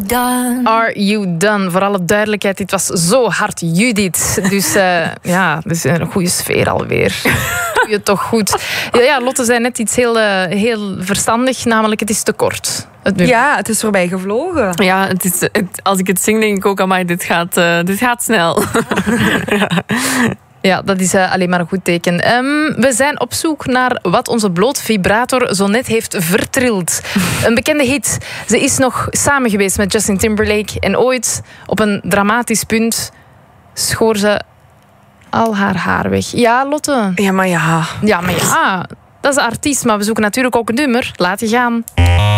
done? Are you done? Voor alle duidelijkheid, dit was zo hard Judith. Dus dus een goede sfeer alweer. Doe je toch goed. Ja, Lotte zei net iets heel verstandig, namelijk het is te kort. Ja, het is voorbij gevlogen. Ja, als ik het zing, denk ik ook, amai, dit gaat snel. Ja, dat is alleen maar een goed teken. We zijn op zoek naar wat onze bloot vibrator zo net heeft vertrild. Een bekende hit. Ze is nog samen geweest met Justin Timberlake. En ooit, op een dramatisch punt, schoor ze al haar haar weg. Ja, Lotte? Ja, maar ja. Ja, maar ja. Dat is de artiest, maar we zoeken natuurlijk ook een nummer. Laat je gaan.